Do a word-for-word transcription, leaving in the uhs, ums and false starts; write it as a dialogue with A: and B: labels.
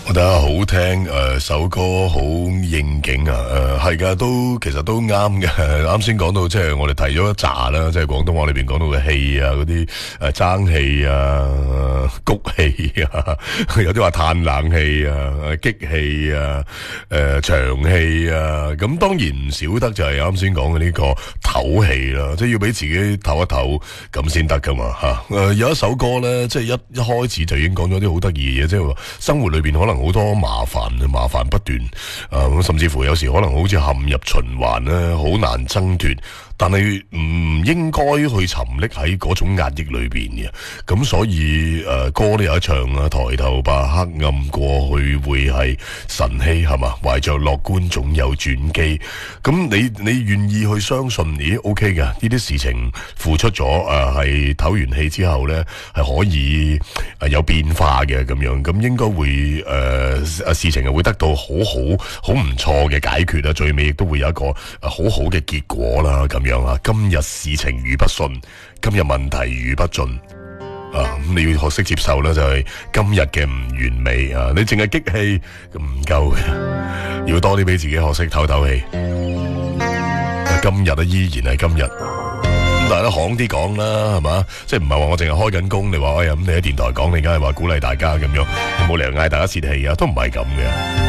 A: 我覺得好聽，誒、呃、首歌好應景啊，誒係噶，都其實都啱嘅。啱先講到即係我哋提咗一紮啦，即係廣東話裏邊講到嘅氣啊，嗰啲誒爭氣啊、谷氣啊，有啲話嘆冷氣啊、激氣啊、誒、呃、長氣啊，咁當然唔少得就係啱先講嘅呢個唞氣啦，即係要俾自己唞一唞咁先得噶嘛嚇。誒、呃、有一首歌咧，即係一一開始就已經講咗啲好得意嘅嘢，即係話生活裏邊可能好多麻煩，麻煩不斷，誒、呃，甚至乎有時可能好似陷入循環咧，好難掙脫。但係唔應該去沉溺喺嗰種壓抑裏邊嘅，咁所以誒、呃、歌都有一唱啊，抬頭吧，黑暗過去會係晨曦，係嘛？懷着樂觀總有轉機。咁你你願意去相信，咦 OK 嘅呢啲事情付出咗誒係唞完氣之後咧係可以誒、呃、有變化嘅咁樣，咁應該會誒、呃、事情係會得到好好好唔錯嘅解決啦，最尾亦都會有一個誒好好嘅結果啦咁樣。今日事情如不順，今日問題如不盡啊！咁你要學識接受啦，就係、是、今日嘅唔完美啊！你淨係激氣唔夠嘅，要多啲俾自己學識透透氣。今日啊，依然係今日。咁但係咧，行啲講啦，係嘛？即係唔係話我淨係開緊工？你話哎呀，咁你喺電台講，你梗係話鼓勵大家咁樣，你冇理由嗌大家泄氣啊，都唔係咁嘅。